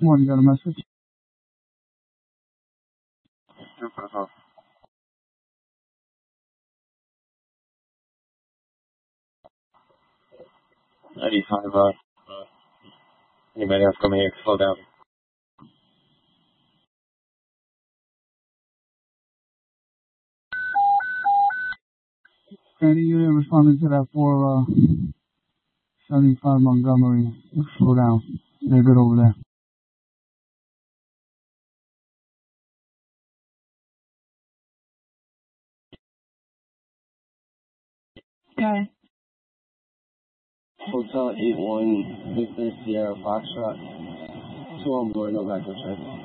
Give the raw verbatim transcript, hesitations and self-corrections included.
One, got a message? two five five. ninety-five, uh, uh, anybody else coming here, slow down. Any unit responding to that for, uh, seventy-five Montgomery. Slow down. They're good over there. Okay. Hotel eight one, Victor Sierra Foxtrot. Two on board, no background check.